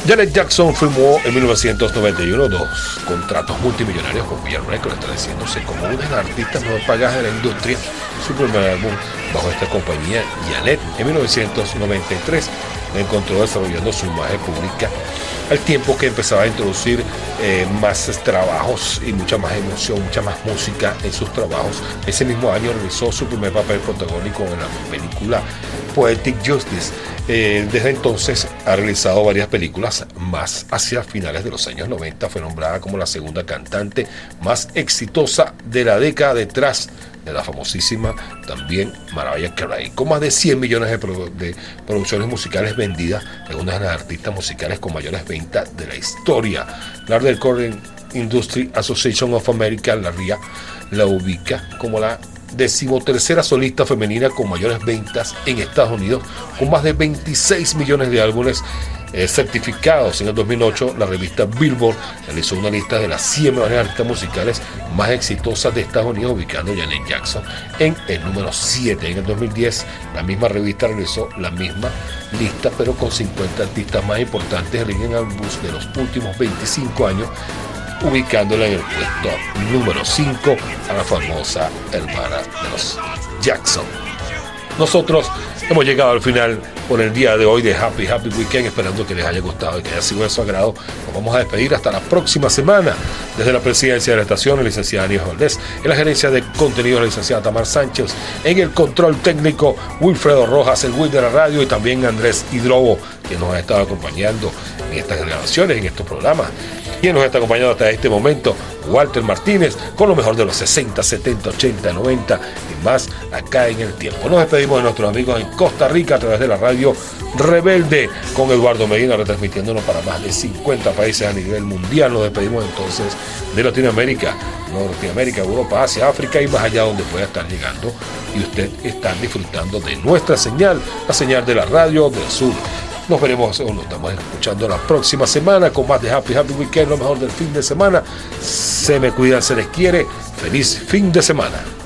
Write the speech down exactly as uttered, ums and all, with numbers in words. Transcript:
Janet Jackson firmó en mil novecientos noventa y uno dos contratos multimillonarios con Virgin Records, estableciéndose como una de las artistas mejor pagadas de la industria. Su primer álbum bajo esta compañía, Janet, en mil novecientos noventa y tres, la encontró desarrollando su imagen pública, al tiempo que empezaba a introducir eh, más trabajos y mucha más emoción, mucha más música en sus trabajos. Ese mismo año realizó su primer papel protagónico en la película Poetic Justice. Eh, desde entonces ha realizado varias películas más. Hacia finales de los años noventa fue nombrada como la segunda cantante más exitosa de la década, detrás de la famosísima también Mariah Carey, con más de cien millones de, produ- de producciones musicales vendidas. Es una de las artistas musicales con mayores ventas de la historia. La Recording Industry Association of America, la R I A, la ubica como la decimotercera solista femenina con mayores ventas en Estados Unidos, con más de veintiséis millones de álbumes eh, certificados. En el dos mil ocho, la revista Billboard realizó una lista de las cien mejores artistas musicales más exitosas de Estados Unidos, ubicando a Janet Jackson en el número siete. En el dos mil diez, la misma revista realizó la misma lista, pero con cincuenta artistas más importantes en el álbums de los últimos veinticinco años, ubicándola en el puesto número cinco a la famosa hermana de los Jackson. Nosotros hemos llegado al final por el día de hoy de Happy Happy Weekend, esperando que les haya gustado y que haya sido de su agrado. Nos vamos a despedir hasta la próxima semana. Desde la presidencia de la estación, la licenciada Aníbal Valdés, en la gerencia de contenido, la licenciada Tamar Sánchez, en el control técnico, Wilfredo Rojas, el Will de la radio, y también Andrés Hidrobo, que nos ha estado acompañando en estas grabaciones, en estos programas. Quien nos está acompañando hasta este momento, Walter Martínez, con lo mejor de los sesenta, setenta, ochenta, noventa y más acá en el tiempo. Nos despedimos de nuestros amigos en Costa Rica a través de la radio Rebelde, con Eduardo Medina retransmitiéndonos para más de cincuenta países a nivel mundial. Nos despedimos entonces de Latinoamérica, Norteamérica, Europa, Asia, África y más allá, donde pueda estar llegando y usted está disfrutando de nuestra señal, la señal de la radio del sur. Nos veremos, o nos estamos escuchando la próxima semana con más de Happy Happy Weekend, lo mejor del fin de semana. Se me cuidan, se les quiere. Feliz fin de semana.